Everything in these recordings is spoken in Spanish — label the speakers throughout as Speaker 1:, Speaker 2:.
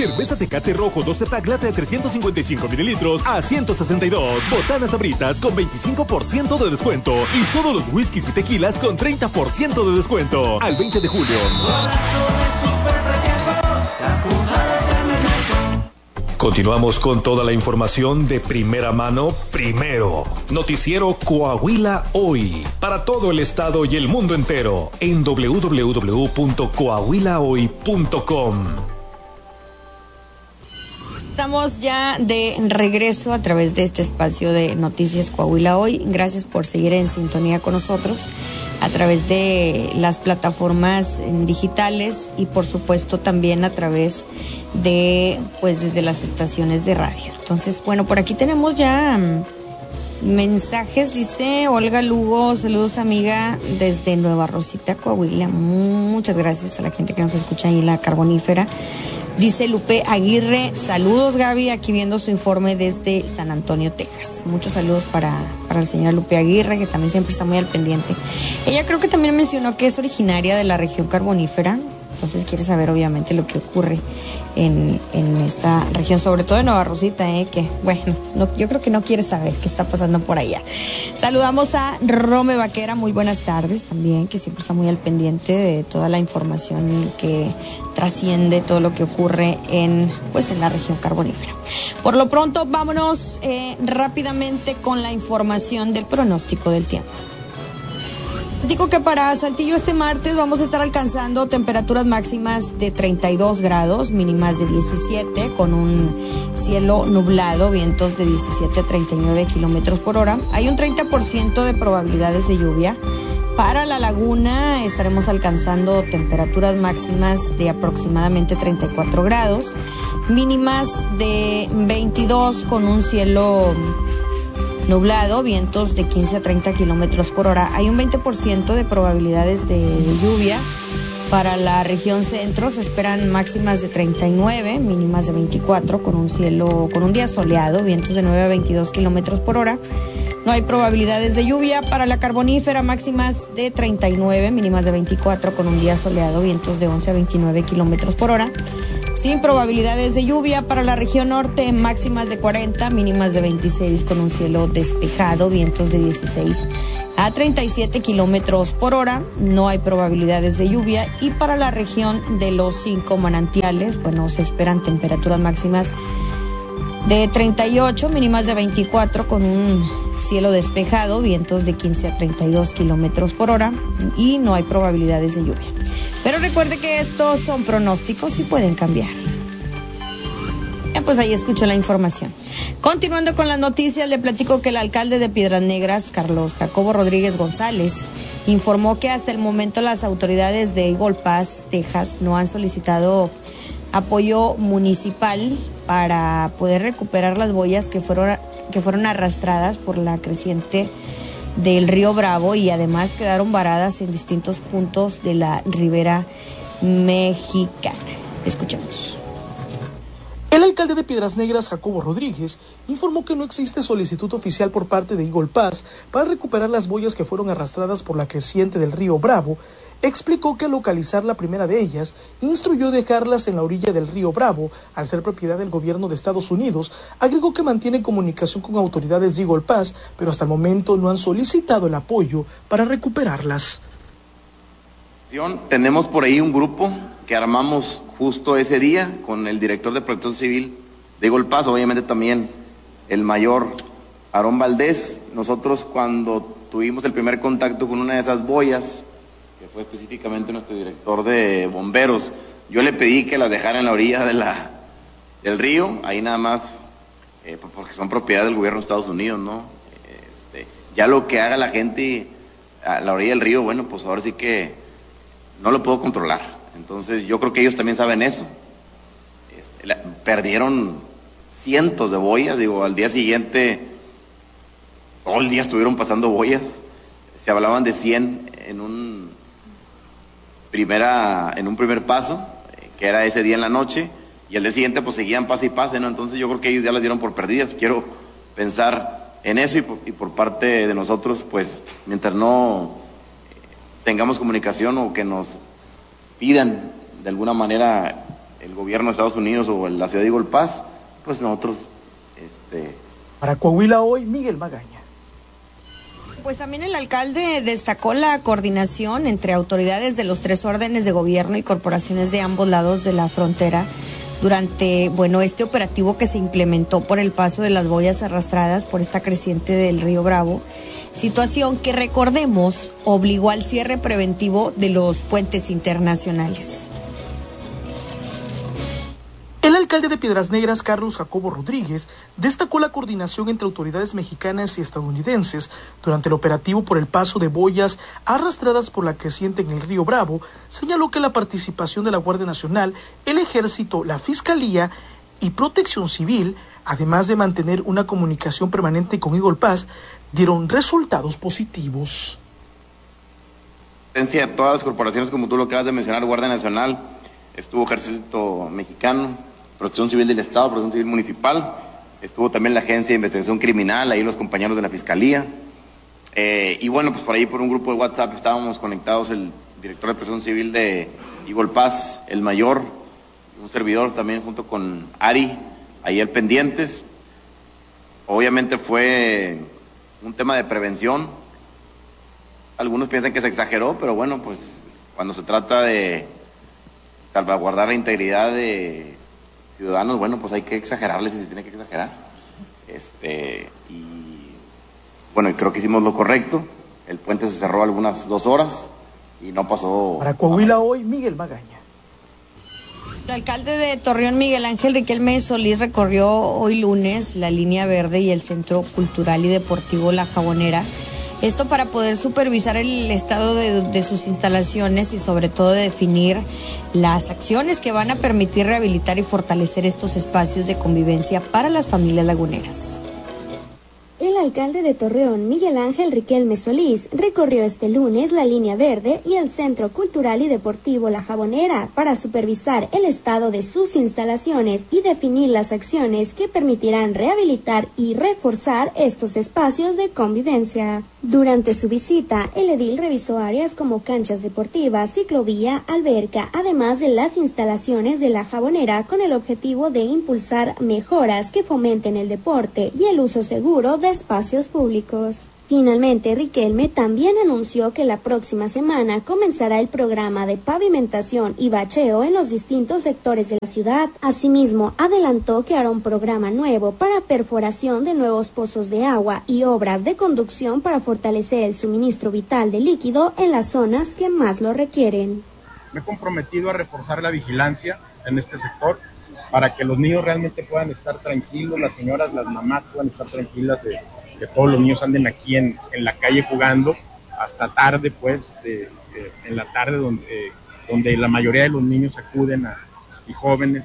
Speaker 1: Cerveza Tecate Rojo 12 pack lata de 355 mililitros a 162. Botanas Sabritas con 25% de descuento. Y todos los whiskies y tequilas con 30% de descuento. Al 20 de julio. Continuamos con toda la información de primera mano, primero. Noticiero Coahuila Hoy. Para todo el estado y el mundo entero. En www.coahuilahoy.com.
Speaker 2: Estamos ya de regreso a través de este espacio de Noticias Coahuila Hoy. Gracias por seguir en sintonía con nosotros a través de las plataformas digitales y por supuesto también a través de, pues desde las estaciones de radio. Entonces, bueno, por aquí tenemos ya mensajes, dice Olga Lugo, saludos amiga desde Nueva Rosita, Coahuila. Muchas gracias a la gente que nos escucha ahí en la Carbonífera. Dice Lupe Aguirre, saludos Gaby, aquí viendo su informe desde San Antonio, Texas. Muchos saludos para la señora Lupe Aguirre, que también siempre está muy al pendiente. Ella creo que también mencionó que es originaria de la región carbonífera, entonces quiere saber obviamente lo que ocurre en esta región, sobre todo en Nueva Rosita, que bueno, yo creo que no quiere saber qué está pasando por allá. Saludamos a Rome Vaquera, muy buenas tardes también, que siempre está muy al pendiente de toda la información que trasciende todo lo que ocurre en la región carbonífera. Por lo pronto, vámonos rápidamente con la información del pronóstico del tiempo. Digo que para Saltillo este martes vamos a estar alcanzando temperaturas máximas de 32 grados, mínimas de 17, con un cielo nublado, vientos de 17 a 39 kilómetros por hora. Hay un 30% de probabilidades de lluvia. Para la laguna estaremos alcanzando temperaturas máximas de aproximadamente 34 grados, mínimas de 22 con un cielo nublado, vientos de 15 a 30 kilómetros por hora. Hay un 20% de probabilidades de lluvia. Para la región centro se esperan máximas de 39, mínimas de 24, con un día soleado, vientos de 9 a 22 kilómetros por hora. No hay probabilidades de lluvia. Para la carbonífera, máximas de 39, mínimas de 24, con un día soleado, vientos de 11 a 29 kilómetros por hora. Sin probabilidades de lluvia. Para la región norte, máximas de 40, mínimas de 26, con un cielo despejado, vientos de 16 a 37 kilómetros por hora. No hay probabilidades de lluvia. Y para la región de los 5 manantiales, se esperan temperaturas máximas de 38, mínimas de 24, con un cielo despejado, vientos de 15 a 32 kilómetros por hora. Y no hay probabilidades de lluvia. Pero recuerde que estos son pronósticos y pueden cambiar. Pues ahí escucho la información. Continuando con las noticias, le platico que el alcalde de Piedras Negras, Carlos Jacobo Rodríguez González, informó que hasta el momento las autoridades de Eagle Pass, Texas, no han solicitado apoyo municipal para poder recuperar las boyas que fueron arrastradas por la creciente del río Bravo y además quedaron varadas en distintos puntos de la ribera mexicana. Escuchemos.
Speaker 3: El alcalde de Piedras Negras, Jacobo Rodríguez, informó que no existe solicitud oficial por parte de Eagle Pass para recuperar las boyas que fueron arrastradas por la creciente del río Bravo. Explicó que al localizar la primera de ellas, instruyó dejarlas en la orilla del río Bravo, al ser propiedad del gobierno de Estados Unidos. Agregó que mantiene comunicación con autoridades de Eagle Pass, pero hasta el momento no han solicitado el apoyo para recuperarlas.
Speaker 4: Tenemos por ahí un grupo que armamos justo ese día con el director de Protección Civil de Eagle Pass, obviamente también el mayor Aarón Valdés. Nosotros cuando tuvimos el primer contacto con una de esas boyas, que fue específicamente nuestro director de bomberos, yo le pedí que las dejara en la orilla del río, ahí nada más, porque son propiedad del gobierno de Estados Unidos, ¿no? Ya lo que haga la gente a la orilla del río, pues ahora sí que no lo puedo controlar. Entonces yo creo que ellos también saben eso. Perdieron cientos de boyas, al día siguiente, todo el día estuvieron pasando boyas, se hablaban de 100 en un primer paso, que era ese día en la noche, y al día siguiente pues seguían pase y pase, ¿no? Entonces yo creo que ellos ya las dieron por perdidas. Quiero pensar en eso y por parte de nosotros, pues mientras no tengamos comunicación o que nos pidan de alguna manera el gobierno de Estados Unidos o la ciudad de Eagle Pass, pues nosotros...
Speaker 3: Para Coahuila Hoy, Miguel Magaña.
Speaker 2: Pues también el alcalde destacó la coordinación entre autoridades de los 3 órdenes de gobierno y corporaciones de ambos lados de la frontera durante, este operativo que se implementó por el paso de las boyas arrastradas por esta creciente del río Bravo, situación que, recordemos, obligó al cierre preventivo de los puentes internacionales.
Speaker 3: El alcalde de Piedras Negras, Carlos Jacobo Rodríguez, destacó la coordinación entre autoridades mexicanas y estadounidenses durante el operativo por el paso de boyas arrastradas por la creciente en el río Bravo. Señaló que la participación de la Guardia Nacional, el Ejército, la Fiscalía y Protección Civil, además de mantener una comunicación permanente con Eagle Pass, dieron resultados positivos.
Speaker 4: De todas las corporaciones, como tú lo acabas de mencionar, Guardia Nacional, estuvo Ejército Mexicano, Protección Civil del Estado, Protección Civil Municipal, estuvo también la Agencia de Investigación Criminal, ahí los compañeros de la Fiscalía, y pues por ahí por un grupo de WhatsApp estábamos conectados el director de Protección Civil de Eagle Pass, el mayor, un servidor también junto con Ari, ayer pendientes. Obviamente fue un tema de prevención, algunos piensan que se exageró, pero pues cuando se trata de salvaguardar la integridad de ciudadanos, pues hay que exagerarles si se tiene que exagerar. Y creo que hicimos lo correcto. El puente se cerró algunas 2 horas y no pasó.
Speaker 3: Para Coahuila Hoy, Miguel Magaña.
Speaker 2: El alcalde de Torreón, Miguel Ángel Riquelme Solís, recorrió hoy lunes la línea verde y el Centro Cultural y Deportivo La Jabonera. Esto para poder supervisar el estado de sus instalaciones y sobre todo definir las acciones que van a permitir rehabilitar y fortalecer estos espacios de convivencia para las familias laguneras.
Speaker 5: El alcalde de Torreón, Miguel Ángel Riquelme Solís, recorrió este lunes la línea verde y el Centro Cultural y Deportivo La Jabonera para supervisar el estado de sus instalaciones y definir las acciones que permitirán rehabilitar y reforzar estos espacios de convivencia. Durante su visita, el edil revisó áreas como canchas deportivas, ciclovía, alberca, además de las instalaciones de La Jabonera con el objetivo de impulsar mejoras que fomenten el deporte y el uso seguro de espacios públicos. Finalmente, Riquelme también anunció que la próxima semana comenzará el programa de pavimentación y bacheo en los distintos sectores de la ciudad. Asimismo, adelantó que hará un programa nuevo para perforación de nuevos pozos de agua y obras de conducción para fortalecer el suministro vital de líquido en las zonas que más lo requieren.
Speaker 6: Me he comprometido a reforzar la vigilancia en este sector para que los niños realmente puedan estar tranquilos, las señoras, las mamás puedan estar tranquilas de que todos los niños anden aquí en la calle jugando hasta tarde, en la tarde donde la mayoría de los niños acuden y jóvenes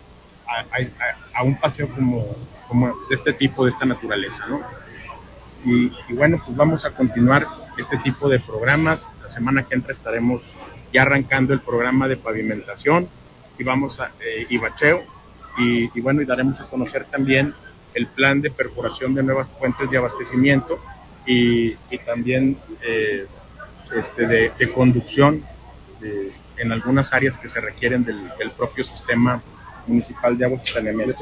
Speaker 6: a un paseo como de este tipo, de esta naturaleza, ¿no? Y pues vamos a continuar este tipo de programas. La semana que entra estaremos ya arrancando el programa de pavimentación y bacheo y daremos a conocer también el plan de perforación de nuevas fuentes de abastecimiento y también de conducción en algunas áreas que se requieren del propio sistema municipal de aguas y saneamiento.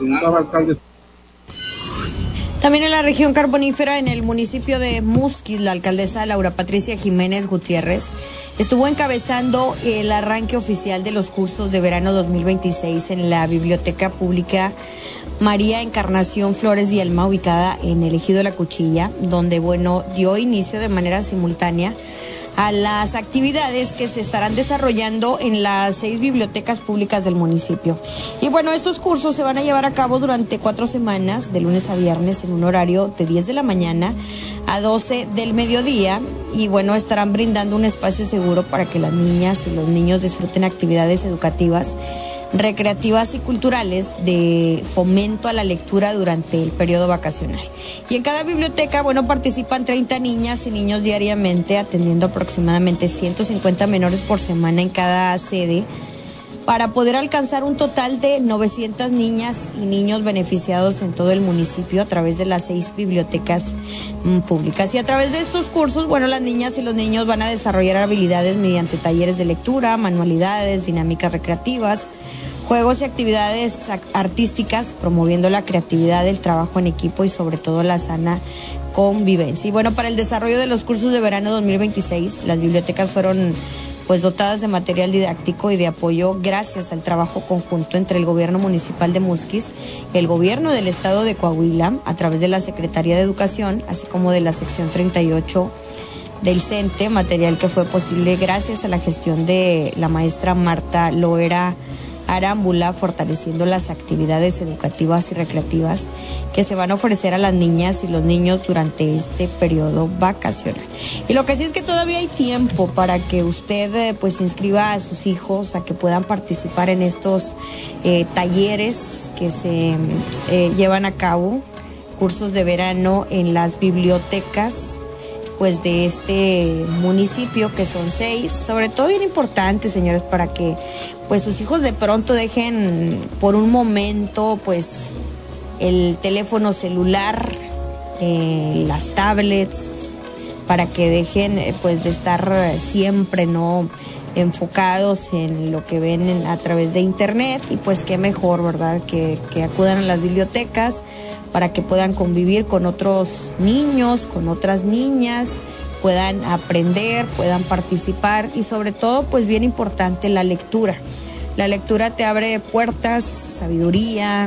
Speaker 2: También en la región carbonífera, en el municipio de Musquis, la alcaldesa Laura Patricia Jiménez Gutiérrez estuvo encabezando el arranque oficial de los cursos de verano 2026 en la Biblioteca Pública María Encarnación Flores y Elma, ubicada en el ejido La Cuchilla, donde dio inicio de manera simultánea a las actividades que se estarán desarrollando en las 6 bibliotecas públicas del municipio. Y estos cursos se van a llevar a cabo durante 4 semanas, de lunes a viernes, en un horario de 10 de la mañana a 12 del mediodía, y estarán brindando un espacio seguro para que las niñas y los niños disfruten actividades educativas, recreativas y culturales de fomento a la lectura durante el periodo vacacional. Y en cada biblioteca, participan 30 niñas y niños diariamente, atendiendo aproximadamente 150 menores por semana en cada sede, para poder alcanzar un total de 900 niñas y niños beneficiados en todo el municipio a través de las 6 bibliotecas públicas. Y a través de estos cursos, las niñas y los niños van a desarrollar habilidades mediante talleres de lectura, manualidades, dinámicas recreativas, juegos y actividades artísticas, promoviendo la creatividad, el trabajo en equipo y sobre todo la sana convivencia. Y bueno, para el desarrollo de los cursos de verano 2026, las bibliotecas fueron pues dotadas de material didáctico y de apoyo gracias al trabajo conjunto entre el gobierno municipal de Musquis, el gobierno del estado de Coahuila, a través de la Secretaría de Educación, así como de la sección 38 del CENTE, material que fue posible gracias a la gestión de la maestra Marta Loera Arámbula, fortaleciendo las actividades educativas y recreativas que se van a ofrecer a las niñas y los niños durante este periodo vacacional. Y lo que sí es que todavía hay tiempo para que usted pues inscriba a sus hijos a que puedan participar en estos talleres que se llevan a cabo, cursos de verano en las bibliotecas pues de este municipio, que son 6, sobre todo bien importante, señores, para que pues sus hijos de pronto dejen por un momento pues el teléfono celular, las tablets, para que dejen pues de estar siempre no enfocados en lo que ven a través de internet, y pues qué mejor, ¿verdad?, que acudan a las bibliotecas para que puedan convivir con otros niños, con otras niñas, puedan aprender, puedan participar y sobre todo, pues bien importante, la lectura. La lectura te abre puertas, sabiduría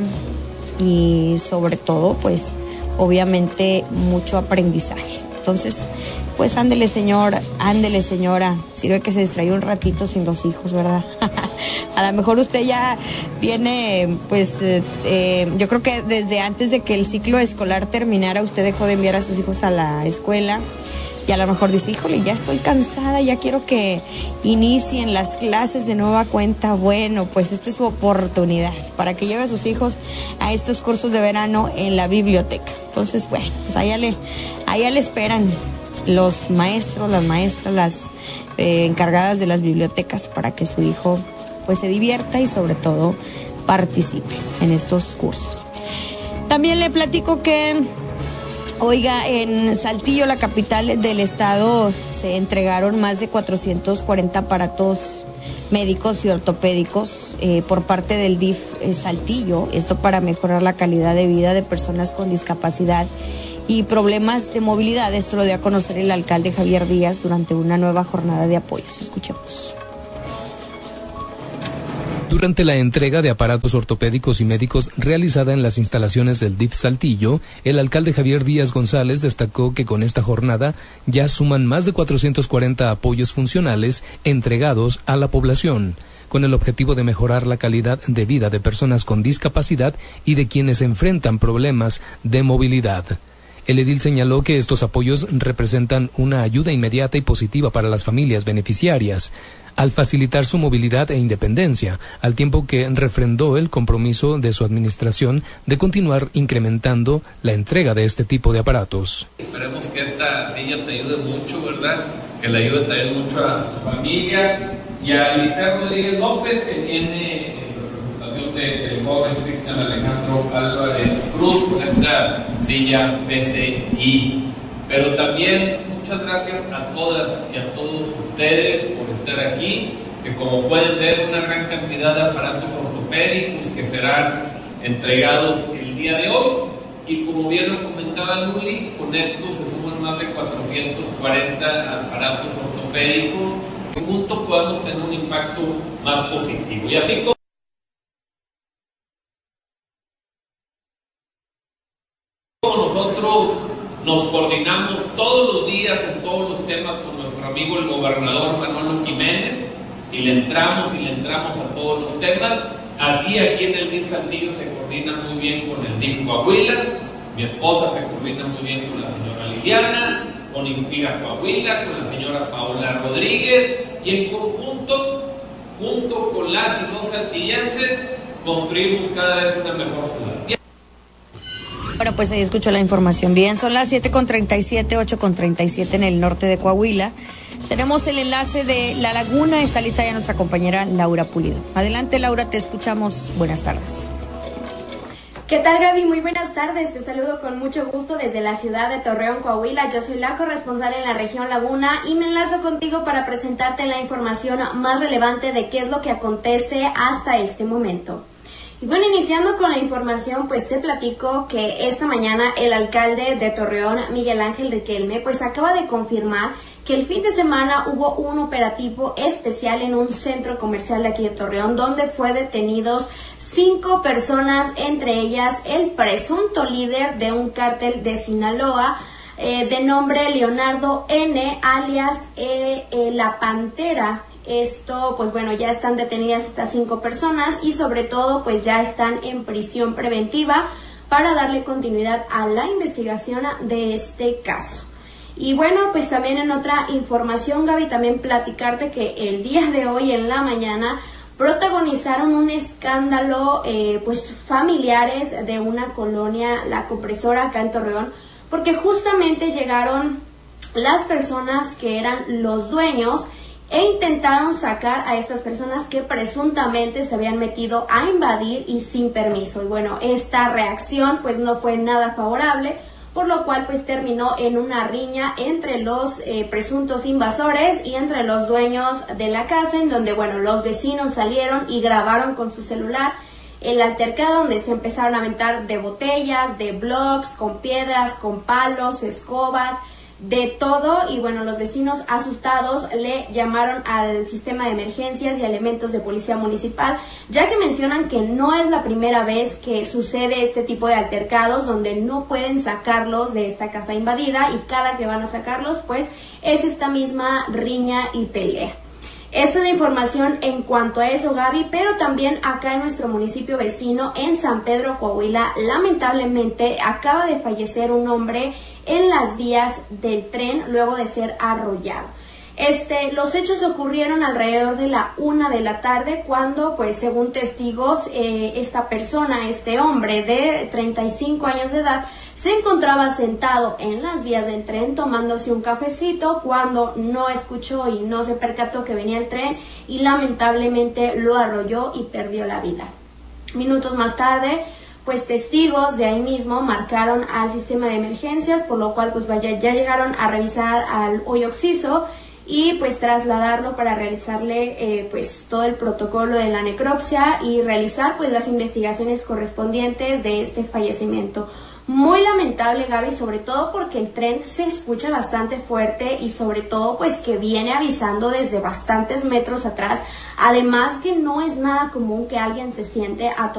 Speaker 2: y sobre todo, pues obviamente mucho aprendizaje. Entonces, pues ándele señora, sirve que se distrae un ratito sin los hijos, ¿verdad? A lo mejor usted ya tiene, pues, yo creo que desde antes de que el ciclo escolar terminara, usted dejó de enviar a sus hijos a la escuela y a lo mejor dice, híjole, ya estoy cansada, ya quiero que inicien las clases de nueva cuenta. Bueno, pues esta es su oportunidad para que lleve a sus hijos a estos cursos de verano en la biblioteca. Entonces, bueno, pues allá le esperan los maestros, las maestras, las encargadas de las bibliotecas para que su hijo pues se divierta y sobre todo participe en estos cursos. También le platico que, oiga, en Saltillo, la capital del estado, se entregaron más de 440 aparatos médicos y ortopédicos por parte del DIF Saltillo, esto para mejorar la calidad de vida de personas con discapacidad y problemas de movilidad. Esto lo dio a conocer el alcalde Javier Díaz durante una nueva jornada de apoyos. Escuchemos.
Speaker 7: Durante la entrega de aparatos ortopédicos y médicos realizada en las instalaciones del DIF Saltillo, el alcalde Javier Díaz González destacó que con esta jornada ya suman más de 440 apoyos funcionales entregados a la población, con el objetivo de mejorar la calidad de vida de personas con discapacidad y de quienes enfrentan problemas de movilidad. El edil señaló que estos apoyos representan una ayuda inmediata y positiva para las familias beneficiarias, al facilitar su movilidad e independencia, al tiempo que refrendó el compromiso de su administración de continuar incrementando la entrega de este tipo de aparatos.
Speaker 8: Esperemos que esta silla te ayude mucho, ¿verdad? Que le ayude también mucho a tu familia y a Eliseo Rodríguez López, que tiene representación del joven Cristian Alejandro Álvarez Cruz con esta silla PCI. Pero también muchas gracias a todas y a todos ustedes por estar aquí, que como pueden ver, una gran cantidad de aparatos ortopédicos que serán entregados el día de hoy, y como bien lo comentaba Luli, con esto se suman más de 440 aparatos ortopédicos, que juntos podamos tener un impacto más positivo. Y así como nosotros nos coordinamos todos los días en todos los temas con nuestro amigo el gobernador Manolo Jiménez, y le entramos a todos los temas, así aquí en el DIF Saltillo se coordina muy bien con el DIF Coahuila, mi esposa se coordina muy bien con la señora Liliana, con Inspira Coahuila, con la señora Paola Rodríguez, y en conjunto, junto con las y los saltillenses, construimos cada vez una mejor ciudad.
Speaker 2: Bueno, pues ahí escuchó la información. Bien, son las 7:37, 8:37 en el norte de Coahuila. Tenemos el enlace de La Laguna, está lista ya nuestra compañera Laura Pulido. Adelante, Laura, te escuchamos. Buenas tardes.
Speaker 5: ¿Qué tal, Gaby? Muy buenas tardes, te saludo con mucho gusto desde la ciudad de Torreón, Coahuila. Yo soy la corresponsal en la región Laguna y me enlazo contigo para presentarte la información más relevante de qué es lo que acontece hasta este momento. Y bueno, iniciando con la información, pues te platico que esta mañana el alcalde de Torreón, Miguel Ángel Riquelme, pues acaba de confirmar que el fin de semana hubo un operativo especial en un centro comercial de aquí de Torreón, donde fue detenidos 5 personas, entre ellas el presunto líder de un cártel de Sinaloa, de nombre Leonardo N., alias La Pantera. Esto, pues bueno, ya están detenidas estas 5 personas y sobre todo, pues ya están en prisión preventiva para darle continuidad a la investigación de este caso. Y bueno, pues también en otra información, Gaby, también platicarte que el día de hoy en la mañana protagonizaron un escándalo, pues familiares de una colonia, La Compresora, acá en Torreón, porque justamente llegaron las personas que eran los dueños e intentaron sacar a estas personas que presuntamente se habían metido a invadir y sin permiso. Y bueno, esta reacción pues no fue nada favorable, por lo cual pues terminó en una riña entre los presuntos invasores y entre los dueños de la casa, en donde bueno, los vecinos salieron y grabaron con su celular el altercado, donde se empezaron a aventar de botellas, de blocks, con piedras, con palos, escobas, de todo. Y bueno, los vecinos asustados le llamaron al sistema de emergencias y a elementos de policía municipal, ya que mencionan que no es la primera vez que sucede este tipo de altercados donde no pueden sacarlos de esta casa invadida, y cada que van a sacarlos pues es esta misma riña y pelea. Esta es la información en cuanto a eso, Gaby, pero también acá en nuestro municipio vecino, en San Pedro, Coahuila, lamentablemente acaba de fallecer un hombre en las vías del tren luego de ser arrollado. Los hechos ocurrieron alrededor de la 1 de la tarde, cuando, pues, según testigos, esta persona, este hombre de 35 años de edad, se encontraba sentado en las vías del tren tomándose un cafecito cuando no escuchó y no se percató que venía el tren y lamentablemente lo arrolló y perdió la vida. Minutos más tarde, pues testigos de ahí mismo marcaron al sistema de emergencias, por lo cual pues ya llegaron a revisar al hoy occiso y pues trasladarlo para realizarle pues todo el protocolo de la necropsia y realizar pues las investigaciones correspondientes de este fallecimiento. Muy lamentable, Gaby, sobre todo porque el tren se escucha bastante fuerte y sobre todo pues que viene avisando desde bastantes metros atrás, además que no es nada común que alguien se siente a